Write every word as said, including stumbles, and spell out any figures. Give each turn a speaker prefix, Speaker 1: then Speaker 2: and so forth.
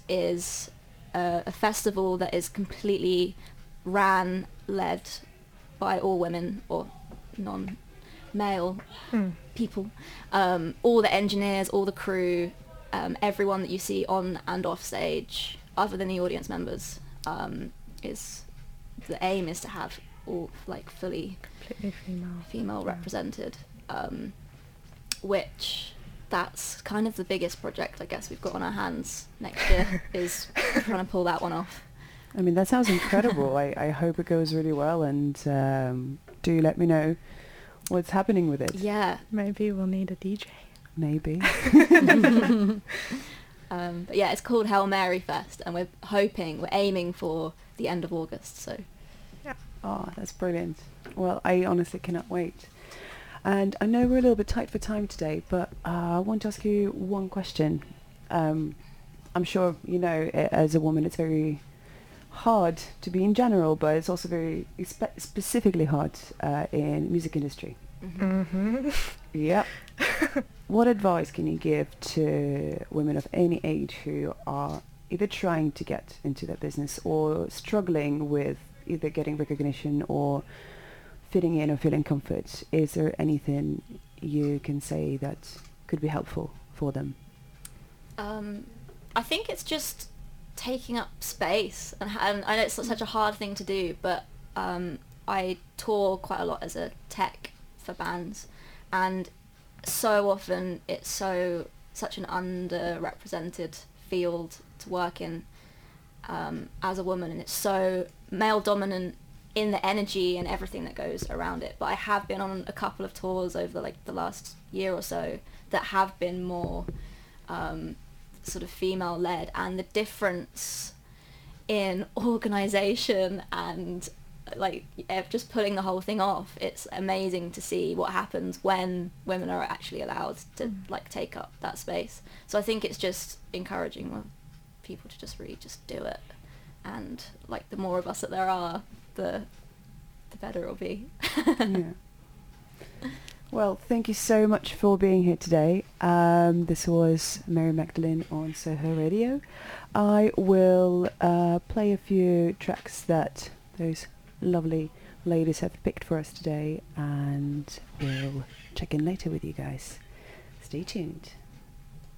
Speaker 1: is a, a festival that is completely ran, led by all women or non-male
Speaker 2: Mm.
Speaker 1: people. Um, all the engineers, all the crew, um, everyone that you see on and off stage, other than the audience members, um, is the aim is to have all like fully
Speaker 2: Completely female.
Speaker 1: female
Speaker 2: Yeah.
Speaker 1: represented, um, which that's kind of the biggest project I guess we've got on our hands next year is trying to pull that one off.
Speaker 3: I mean, that sounds incredible. I, I hope it goes really well, and um, do let me know what's happening with it.
Speaker 1: Yeah.
Speaker 2: Maybe we'll need a D J.
Speaker 3: Maybe.
Speaker 1: Um, but yeah, it's called Hail Mary Fest, and we're hoping, we're aiming for the end of August, so.
Speaker 3: Oh, that's brilliant. Well, I honestly cannot wait. And I know we're a little bit tight for time today, but uh, I want to ask you one question. Um, I'm sure, you know, a- as a woman, it's very hard to be in general, but it's also very spe- specifically hard uh, in music industry.
Speaker 2: Mm-hmm.
Speaker 3: Yep. What advice can you give to women of any age who are either trying to get into that business or struggling with either getting recognition or fitting in or feeling comfort? Is there anything you can say that could be helpful for them?
Speaker 1: Um, I think it's just taking up space, and, ha- and I know it's such a hard thing to do, but um, I tour quite a lot as a tech for bands, and so often it's so such an underrepresented field to work in um, as a woman, and it's so male dominant in the energy and everything that goes around it. But I have been on a couple of tours over the, like the last year or so that have been more um, sort of female led, and the difference in organisation and like eh, just pulling the whole thing off, it's amazing to see what happens when women are actually allowed to
Speaker 2: Mm.
Speaker 1: like take up that space. So I think it's just encouraging well, people to just really just do it, and like the more of us that there are, the the better it'll be.
Speaker 3: Yeah. Well, thank you so much for being here today. Um, this was Mary Magdalene on Soho Radio. I will uh, play a few tracks that those lovely ladies have picked for us today, and we'll check in later with you guys. Stay tuned.